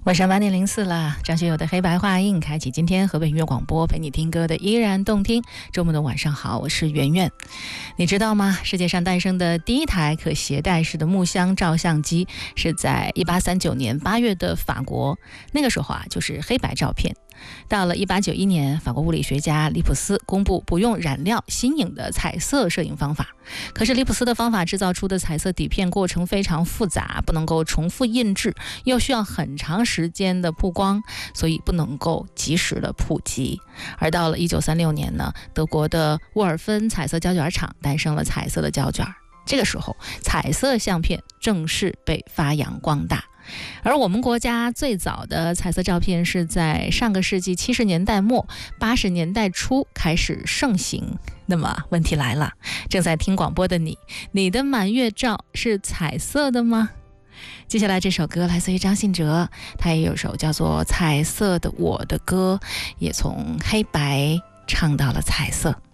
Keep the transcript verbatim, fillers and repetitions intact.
晚上八点零四了，张学友的黑白画印开启今天河北音乐广播，陪你听歌的依然动听。周末的晚上好，我是圆圆。你知道吗？世界上诞生的第一台可携带式的木箱照相机是在一八三九年八月的法国，那个时候啊，就是黑白照片。到了一八九一年，法国物理学家利普斯公布不用染料新颖的彩色摄影方法。可是利普斯的方法制造出的彩色底片过程非常复杂，不能够重复印制，又需要很长时间的曝光，所以不能够及时的普及。而到了一九三六年呢，德国的沃尔芬彩色胶卷厂诞生了彩色的胶卷，这个时候彩色相片正式被发扬光大。而我们国家最早的彩色照片是在上个世纪七十年代末八十年代初开始盛行。那么问题来了，正在听广播的你，你的满月照是彩色的吗？接下来这首歌来自于张信哲，他也有首叫做《彩色的我》的歌，也从黑白唱到了彩色。